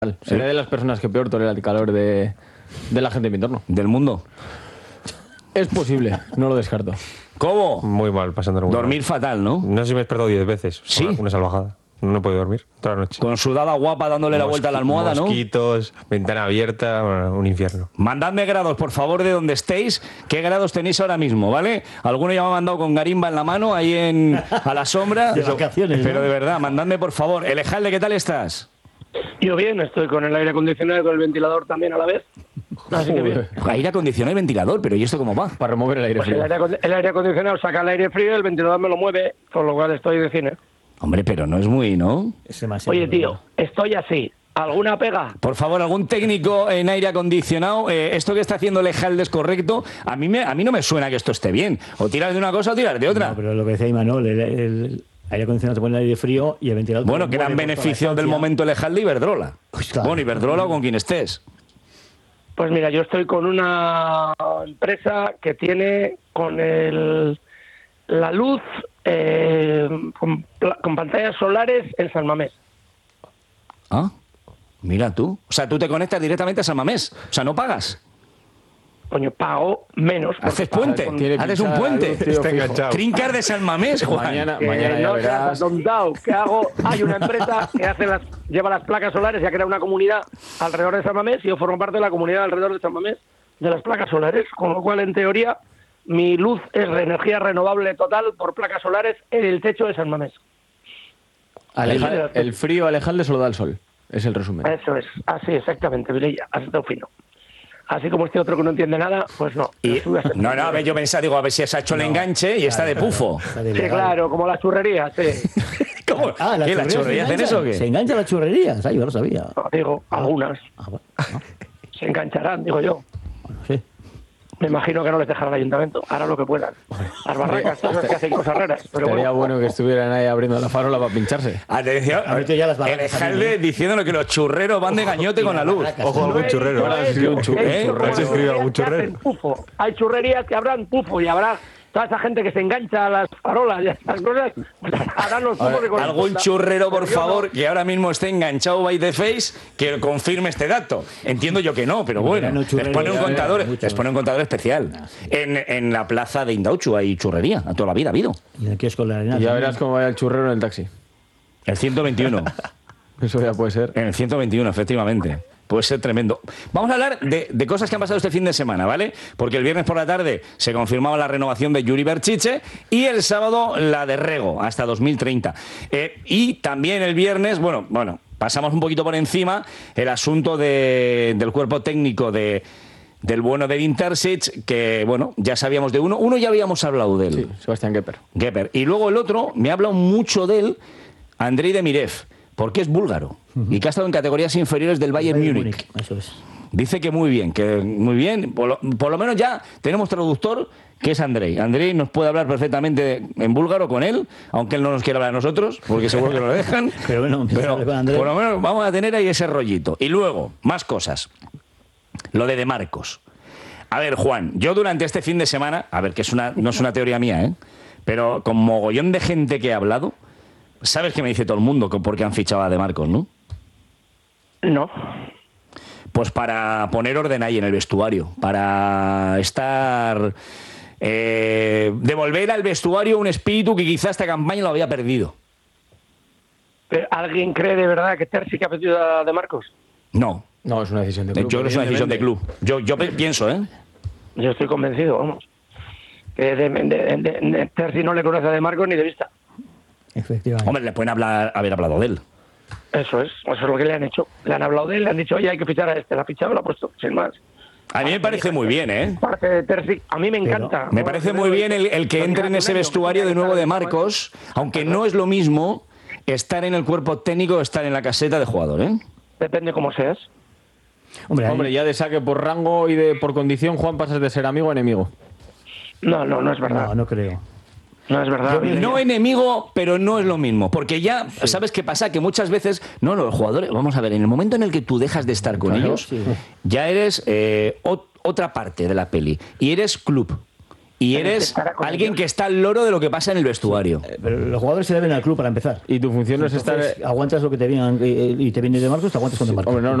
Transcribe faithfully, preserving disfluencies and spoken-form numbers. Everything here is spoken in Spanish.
Seré de las personas que peor tolera el calor de, de la gente de mi entorno. ¿Del mundo? Es posible, no lo descarto. ¿Cómo? Muy mal, pasándolo muy Dormir mal. fatal, ¿no? No sé si me he despertado diez veces. ¿Sí? Una, una salvajada. No he podido dormir toda la noche. Con sudada guapa dándole la vuelta a la almohada, ¿no? Mosquitos, ventana abierta, bueno, un infierno. Mandadme grados, por favor, de donde estéis. ¿Qué grados tenéis ahora mismo, vale? Alguno ya me ha mandado con garimba en la mano, ahí en, a la sombra. De vacaciones, ¿no? Pero de verdad, mandadme, por favor. Elejalde, ¿qué tal estás? Yo bien, estoy con el aire acondicionado y con el ventilador también a la vez. Así que bien. Aire acondicionado y ventilador, pero ¿y esto cómo va? Para remover el aire Pues el frío. aire, acon- el aire acondicionado saca el aire frío y el ventilador me lo mueve, con lo cual estoy de cine. Hombre, pero no es muy, ¿no? Es demasiado. Oye, tío, estoy así. ¿Alguna pega? Por favor, algún técnico en aire acondicionado, eh, esto que está haciendo Lejalde es correcto. A mí, me, a mí no me suena que esto esté bien. O tiras de una cosa o tiras de otra. No, pero lo que decía Imanol, el, el aire acondicionado te pone el aire frío y el ventilador... Bueno, te lo gran mueve por toda beneficio la del estancia. momento Lejalde y Iberdrola. Pues claro. Bueno, Iberdrola o con quien estés. Pues mira, yo estoy con una empresa que tiene con el, la luz eh, con, pla- con pantallas solares en San Mamés. Ah, mira tú. O sea, tú te conectas directamente a San Mamés. O sea, no pagas. Coño, pago menos. porque Haces pago puente. con- Tiene Haces un pinchada puente. la luz, tío, Está fijo. enganchado. Trincar de San Mamés, Juan. Mañana, Que mañana ya no seas verás. atontado, ¿qué hago? Hay una empresa que hace las, lleva las placas solares y ha creado una comunidad alrededor de San Mamés y yo formo parte de la comunidad alrededor de San Mamés de las placas solares, con lo cual, en teoría, mi luz es de energía renovable total por placas solares en el techo de San Mamés. Aleja- el frío a Alejalde se lo da el sol. Es el resumen. Eso es, así exactamente, Vilella, has estado fino. Así como este otro que no entiende nada, pues no. Y- Estuve a ser- no, no, a ver, yo pensaba, digo, a ver si se ha hecho el enganche y está de pufo. Está de Sí, legal. claro, como las churrerías, sí. ¿Cómo? Ah, ¿Qué, la churrería chorrería se hacen eso o engancha. Se qué? engancha la churrería. Ah, yo lo sabía. No, digo, algunas Ah, bueno, no, se engancharán, digo yo. bueno, sí. Me imagino que no les dejará el ayuntamiento, harán lo que puedan. Las barracas, esas que hacen cosas raras. Pero Estaría bueno, bueno que estuvieran ahí abriendo la farola para pincharse. Atención, Ha metido ya las barracas Elejalde también, ¿eh? diciéndolo que los churreros van de gañote y con la las luz. barracas. Ojo, no algún he churrero. dicho Ahora sí, eso, un chu- he dicho un como churrero. ¿Has escrito churrerías algún que churrero? hacen pufo. Hay churrerías que habrán pufo y habrá toda esa gente que se engancha a las farolas y a esas cosas, pues harán los pufos de con Algún churrero, por favor, que ahora mismo esté enganchado by the face, que confirme este dato. Entiendo yo que no, pero bueno. no, Les churrería, pone un ya, contador, mucho. les pone un contador especial. En, en la plaza de Indauchu hay churrería, a toda la vida ha habido. Y en el kiosco de la arena. Y ya también. verás cómo vaya el churrero en el taxi. El ciento veintiuno. Eso ya puede ser. En el ciento veintiuno, efectivamente. Puede ser tremendo. Vamos a hablar de, de cosas que han pasado este fin de semana, ¿vale? Porque el viernes por la tarde se confirmaba la renovación de Yuri Berchiche y el sábado la de Rego, hasta dos mil treinta. Eh, y también el viernes, bueno, bueno, pasamos un poquito por encima el asunto de- del cuerpo técnico de, del bueno de Intersic, que, bueno, ya sabíamos de uno. Uno ya habíamos hablado de él. Sí, Sebastián Gepper. Gepper. Y luego el otro, me ha hablado mucho de él, Andrei Demirev, porque es búlgaro y que ha estado en categorías inferiores del Bayern Bayern Múnich. Múnich, Eso es. Dice que muy bien, que muy bien. Por lo, por lo menos ya tenemos traductor, que es Andrei. Andrei nos puede hablar perfectamente en búlgaro con él, aunque él no nos quiera hablar a nosotros, porque seguro que lo dejan. Pero bueno, Pero con Andrei. por lo menos vamos a tener ahí ese rollito. Y luego, más cosas. Lo de De Marcos. A ver, Juan, yo durante este fin de semana, a ver, que es una, no es una teoría mía, ¿eh? Pero con mogollón de gente que he hablado, sabes que me dice todo el mundo que por qué han fichado a De Marcos, ¿no? No. Pues para poner orden ahí en el vestuario, para estar... Eh, devolver al vestuario un espíritu que quizá esta campaña lo había perdido. Pero, ¿alguien cree de verdad que Terzi que ha pedido a De Marcos? No, No, es una decisión de yo club. creo que es una decisión de club. evidentemente. Yo, yo pe- pienso, ¿eh? Yo estoy convencido, vamos. Que de, de, de- de- Terzi no le conoce a De Marcos ni de vista. Efectivamente. Hombre, le pueden hablar, haber hablado de él. Eso es, eso es lo que le han hecho. Le han hablado de él, le han dicho, oye, hay que fichar a este. La ha fichado, lo ha puesto, sin más. A mí me parece muy bien, ¿eh? Parte de Terzi, a mí me encanta. Me parece muy bien el, el que entre en ese vestuario de nuevo de Marcos, aunque no es lo mismo estar en el cuerpo técnico o estar en la caseta de jugador, ¿eh? Depende cómo seas. Hombre, ahí- Hombre, ya de saque por rango y de por condición, Juan, pasas de ser amigo a enemigo. No, no, no es verdad. no, no creo. No es verdad. No enemigo, pero no es lo mismo. Porque ya, ¿sabes qué pasa? Que muchas veces, no, no, los jugadores, vamos a ver, en el momento en el que tú dejas de estar con Claro, ellos, sí. ya eres eh, ot- otra parte de la peli. Y eres club. y eres alguien que está al loro de lo que pasa en el vestuario. Eh, Pero los jugadores se deben al club para empezar. Y tu función no es estar... Entonces, aguantas lo que te viene y te viene de Marcos, te aguantas con de Marcos. Hombre, no,